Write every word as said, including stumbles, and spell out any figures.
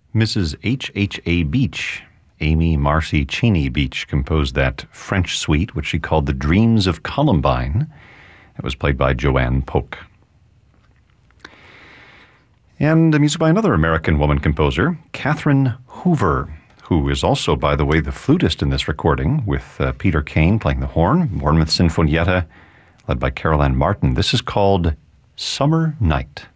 Missus H H A Beach, Amy Marcy Cheney Beach, composed that French suite, which she called The Dreams of Columbine. It was played by Joanne Polk. And music by another American woman composer, Catherine Hoover, who is also, by the way, the flutist in this recording, with uh, Peter Kane playing the horn, Bournemouth Sinfonietta, led by Caroline Martin. This is called Summer Night.